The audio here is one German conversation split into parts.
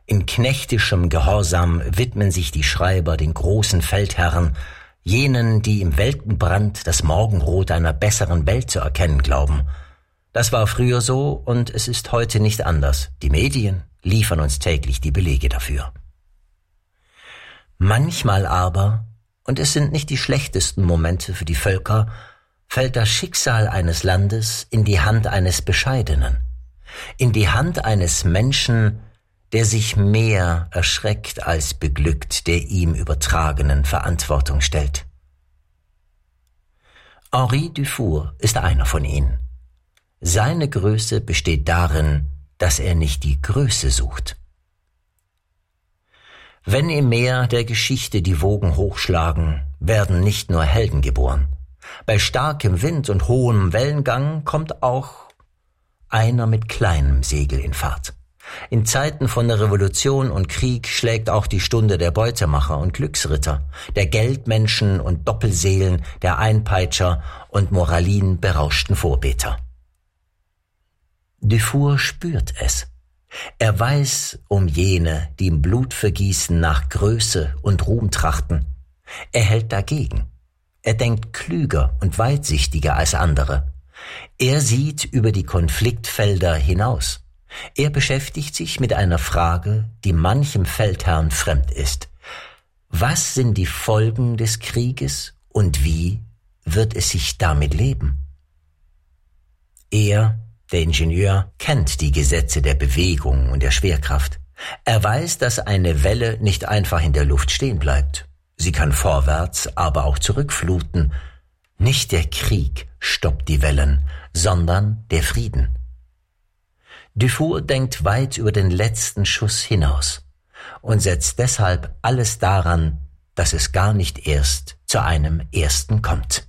In knechtischem Gehorsam widmen sich die Schreiber den großen Feldherren, jenen, die im Weltenbrand das Morgenrot einer besseren Welt zu erkennen glauben. Das war früher so und es ist heute nicht anders. Die Medien liefern uns täglich die Belege dafür. Manchmal aber, und es sind nicht die schlechtesten Momente für die Völker, fällt das Schicksal eines Landes in die Hand eines Bescheidenen, in die Hand eines Menschen, der sich mehr erschreckt als beglückt der ihm übertragenen Verantwortung stellt. Henri Dufour ist einer von ihnen. Seine Größe besteht darin, dass er nicht die Größe sucht. Wenn im Meer der Geschichte die Wogen hochschlagen, werden nicht nur Helden geboren. Bei starkem Wind und hohem Wellengang kommt auch einer mit kleinem Segel in Fahrt. In Zeiten von Revolution und Krieg schlägt auch die Stunde der Beutemacher und Glücksritter, der Geldmenschen und Doppelseelen, der Einpeitscher und moralinberauschten Vorbeter. Dufour spürt es. Er weiß um jene, die im Blutvergießen nach Größe und Ruhm trachten. Er hält dagegen. Er denkt klüger und weitsichtiger als andere. Er sieht über die Konfliktfelder hinaus. Er beschäftigt sich mit einer Frage, die manchem Feldherrn fremd ist. Was sind die Folgen des Krieges und wie wird es sich damit leben? Er, der Ingenieur, kennt die Gesetze der Bewegung und der Schwerkraft. Er weiß, dass eine Welle nicht einfach in der Luft stehen bleibt. Sie kann vorwärts, aber auch zurückfluten. Nicht der Krieg stoppt die Wellen, sondern der Frieden. Dufour denkt weit über den letzten Schuss hinaus und setzt deshalb alles daran, dass es gar nicht erst zu einem ersten kommt.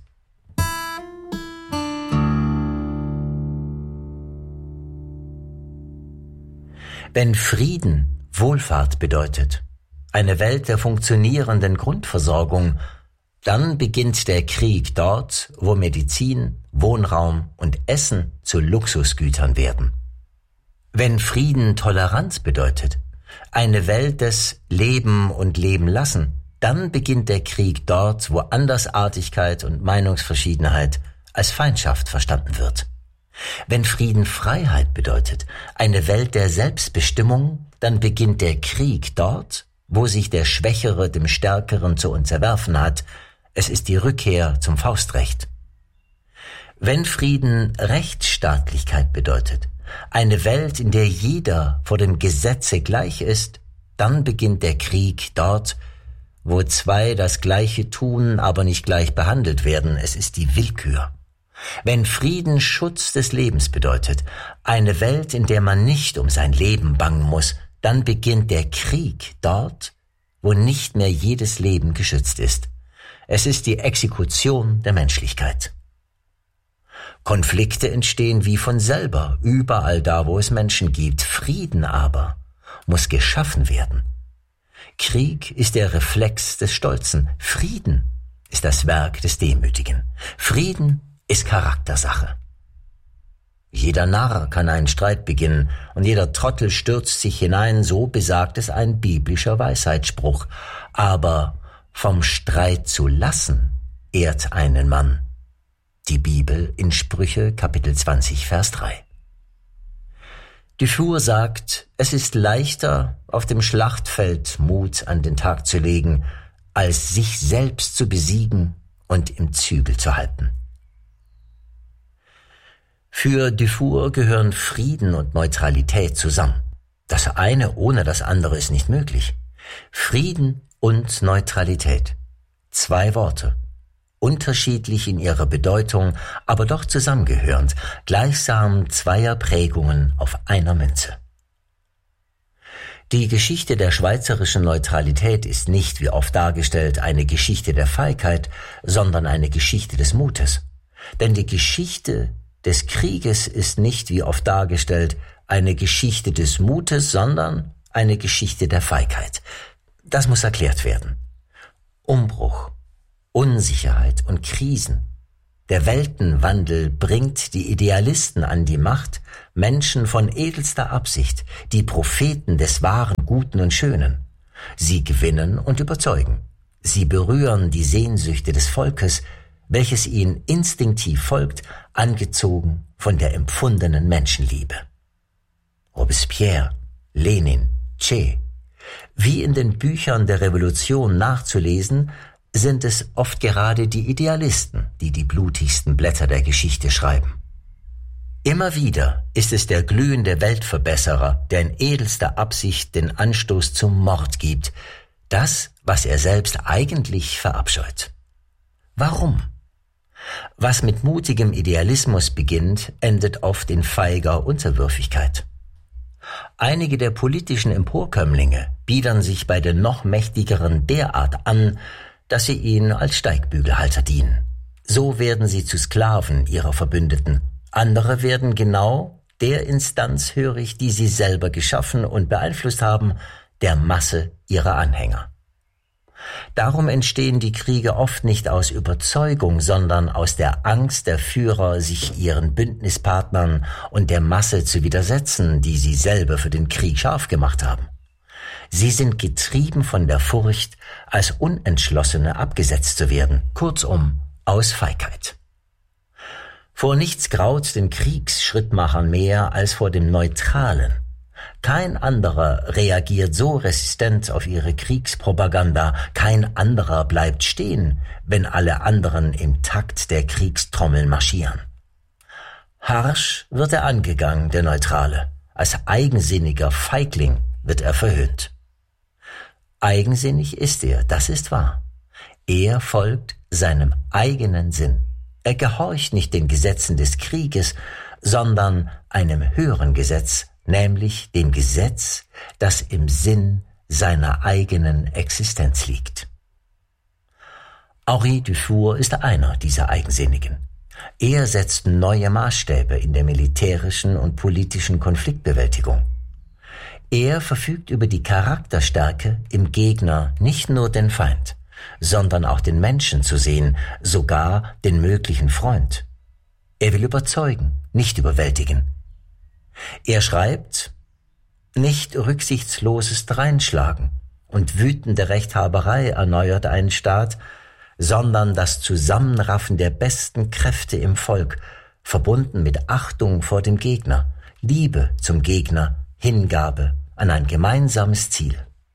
Wenn Frieden Wohlfahrt bedeutet, eine Welt der funktionierenden Grundversorgung, dann beginnt der Krieg dort, wo Medizin, Wohnraum und Essen zu Luxusgütern werden. Wenn Frieden Toleranz bedeutet, eine Welt des Leben und Leben lassen, dann beginnt der Krieg dort, wo Andersartigkeit und Meinungsverschiedenheit als Feindschaft verstanden wird. Wenn Frieden Freiheit bedeutet, eine Welt der Selbstbestimmung, dann beginnt der Krieg dort, wo sich der Schwächere dem Stärkeren zu unterwerfen hat. Es ist die Rückkehr zum Faustrecht. Wenn Frieden Rechtsstaatlichkeit bedeutet, eine Welt, in der jeder vor dem Gesetze gleich ist, dann beginnt der Krieg dort, wo zwei das Gleiche tun, aber nicht gleich behandelt werden. Es ist die Willkür. Wenn Frieden Schutz des Lebens bedeutet, eine Welt, in der man nicht um sein Leben bangen muss, dann beginnt der Krieg dort, wo nicht mehr jedes Leben geschützt ist. Es ist die Exekution der Menschlichkeit. Konflikte entstehen wie von selber, überall da, wo es Menschen gibt. Frieden aber muss geschaffen werden. Krieg ist der Reflex des Stolzen. Frieden ist das Werk des Demütigen. Frieden ist Charaktersache. Jeder Narr kann einen Streit beginnen und jeder Trottel stürzt sich hinein, so besagt es ein biblischer Weisheitsspruch. Aber vom Streit zu lassen ehrt einen Mann. Die Bibel in Sprüche, Kapitel 20, Vers 3. Dufour sagt, es ist leichter, auf dem Schlachtfeld Mut an den Tag zu legen, als sich selbst zu besiegen und im Zügel zu halten. Für Dufour gehören Frieden und Neutralität zusammen. Das eine ohne das andere ist nicht möglich. Frieden und Neutralität. 2 Worte. Unterschiedlich in ihrer Bedeutung, aber doch zusammengehörend, gleichsam zweier Prägungen auf einer Münze. Die Geschichte der schweizerischen Neutralität ist nicht, wie oft dargestellt, eine Geschichte der Feigheit, sondern eine Geschichte des Mutes. Denn die Geschichte des Krieges ist nicht, wie oft dargestellt, eine Geschichte des Mutes, sondern eine Geschichte der Feigheit. Das muss erklärt werden. Umbruch, Unsicherheit und Krisen Der Weltenwandel bringt die Idealisten an die Macht, Menschen von edelster Absicht, die Propheten des wahren Guten und Schönen. Sie gewinnen und überzeugen. Sie berühren die Sehnsüchte des Volkes, welches ihnen instinktiv folgt, angezogen von der empfundenen Menschenliebe. Robespierre, Lenin, Che. Wie in den Büchern der Revolution nachzulesen, sind es oft gerade die Idealisten, die die blutigsten Blätter der Geschichte schreiben. Immer wieder ist es der glühende Weltverbesserer, der in edelster Absicht den Anstoß zum Mord gibt, das, was er selbst eigentlich verabscheut. Warum? Was mit mutigem Idealismus beginnt, endet oft in feiger Unterwürfigkeit. Einige der politischen Emporkömmlinge biedern sich bei den noch mächtigeren derart an, dass sie ihnen als Steigbügelhalter dienen. So werden sie zu Sklaven ihrer Verbündeten. Andere werden genau der Instanz hörig, die sie selber geschaffen und beeinflusst haben, der Masse ihrer Anhänger. Darum entstehen die Kriege oft nicht aus Überzeugung, sondern aus der Angst der Führer, sich ihren Bündnispartnern und der Masse zu widersetzen, die sie selber für den Krieg scharf gemacht haben. Sie sind getrieben von der Furcht, als Unentschlossene abgesetzt zu werden, kurzum aus Feigheit. Vor nichts graut den Kriegsschrittmachern mehr als vor dem Neutralen. Kein anderer reagiert so resistent auf ihre Kriegspropaganda, kein anderer bleibt stehen, wenn alle anderen im Takt der Kriegstrommeln marschieren. Harsch wird er angegangen, der Neutrale, als eigensinniger Feigling wird er verhöhnt. Eigensinnig ist er, das ist wahr. Er folgt seinem eigenen Sinn. Er gehorcht nicht den Gesetzen des Krieges, sondern einem höheren Gesetz, nämlich dem Gesetz, das im Sinn seiner eigenen Existenz liegt. Henri Dufour ist einer dieser Eigensinnigen. Er setzt neue Maßstäbe in der militärischen und politischen Konfliktbewältigung. Er verfügt über die Charakterstärke, im Gegner nicht nur den Feind, sondern auch den Menschen zu sehen, sogar den möglichen Freund. Er will überzeugen, nicht überwältigen. Er schreibt, nicht rücksichtsloses Dreinschlagen und wütende Rechthaberei erneuert einen Staat, sondern das Zusammenraffen der besten Kräfte im Volk, verbunden mit Achtung vor dem Gegner, Liebe zum Gegner, Hingabe an ein gemeinsames Ziel.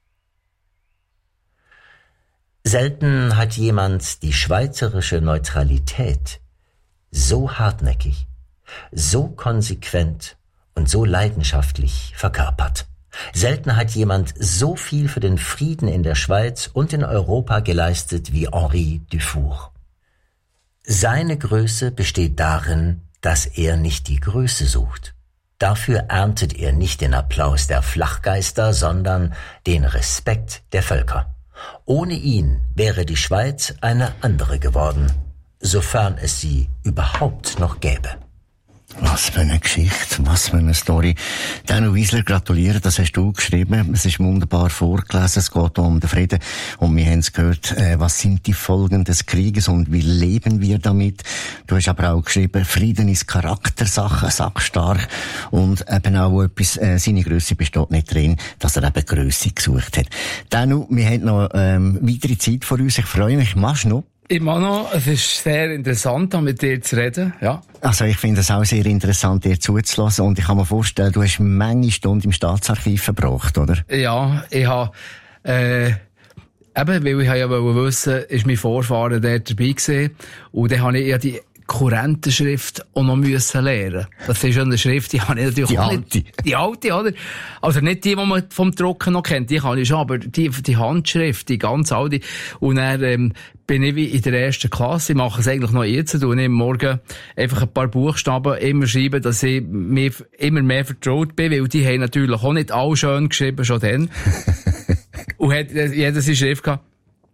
Selten hat jemand die schweizerische Neutralität so hartnäckig, so konsequent und so leidenschaftlich verkörpert. Selten hat jemand so viel für den Frieden in der Schweiz und in Europa geleistet wie Henri Dufour. Seine Größe besteht darin, dass er nicht die Größe sucht. Dafür erntet er nicht den Applaus der Flachgeister, sondern den Respekt der Völker. Ohne ihn wäre die Schweiz eine andere geworden, sofern es sie überhaupt noch gäbe. Was für eine Geschichte, was für eine Story. Daniel Wiesler, gratuliere, das hast du geschrieben. Es ist wunderbar vorgelesen, es geht um den Frieden. Und wir haben es gehört, was sind die Folgen des Krieges und wie leben wir damit. Du hast aber auch geschrieben, Frieden ist Charaktersache, sackstark. Und eben auch etwas, seine Grösse besteht nicht drin, dass er eben Grösse gesucht hat. Daniel, wir haben noch weitere Zeit vor uns. Ich freue mich, machst du noch? Immer noch, es ist sehr interessant, mit dir zu reden, ja. Also ich finde es auch sehr interessant, dir zuzulassen, und ich kann mir vorstellen, du hast manche Stunden im Staatsarchiv verbracht, oder? Ja, ich habe, eben, weil ich ja wissen, ist mein Vorfahren dort dabei gewesen, und dann habe ich ja die Kurrentenschrift auch noch müssen lernen. Das ist ja eine Schrift, die habe ich natürlich auch nicht. Die alte, oder? Also nicht die man vom Drucken noch kennt, die kann ich schon, aber die Handschrift, die ganz alte. Und dann, bin ich wie in der ersten Klasse, ich mache es eigentlich noch jetzt, und ich morgen einfach ein paar Buchstaben immer schreiben, dass ich mir immer mehr vertraut bin, weil die haben natürlich auch nicht alle schön geschrieben, schon dann. Und hat jeder seine Schrift gehabt.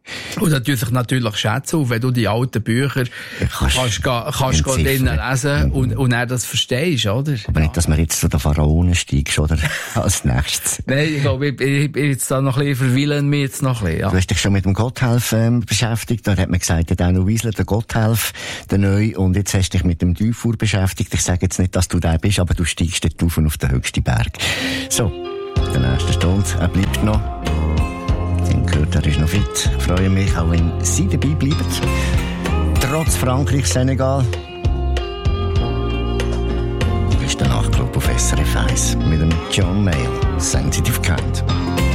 Und das tut sich natürlich schätzen, und wenn du die alten Bücher kannst drinnen lesen und dann das verstehst, oder? Aber nicht, dass wir jetzt zu den Pharaonen steigst, oder? Als nächstes. Nein, ich glaube, ich bin jetzt da noch ein bisschen, verweilen mich jetzt noch ein bisschen, ja. Du hast dich schon mit dem Gotthelf beschäftigt, da hat man gesagt, der Dano Wiesler, der Gotthelf, der Neue, und jetzt hast du dich mit dem Dufour beschäftigt. Ich sage jetzt nicht, dass du der bist, aber du steigst dort auf und auf den höchsten Berg. So, der nächste Stunde, er bleibt noch. Gehört, er ist noch fit. Ich freue mich, auch wenn Sie dabei bleiben. Trotz Frankreich, Senegal. Das ist der Nachtclub auf SRF 1 mit dem John Mayall. Sensitive Kind.